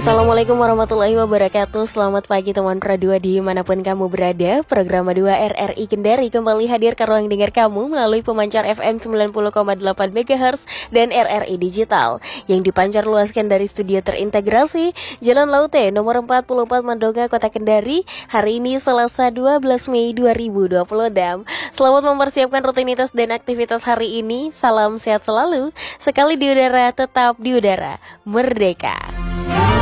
Assalamualaikum warahmatullahi wabarakatuh. Selamat pagi teman Pro2 dimanapun kamu berada. Program 2 RRI Kendari kembali hadir ke ruang dengar kamu melalui pemancar FM 90,8 MHz dan RRI Digital yang dipancar luaskan dari studio terintegrasi Jalan Laute nomor 44 Mandonga, Kota Kendari. Hari ini Selasa 12 Mei 2026. Selamat mempersiapkan rutinitas dan aktivitas hari ini. Salam sehat selalu. Sekali di udara, tetap di udara. Merdeka.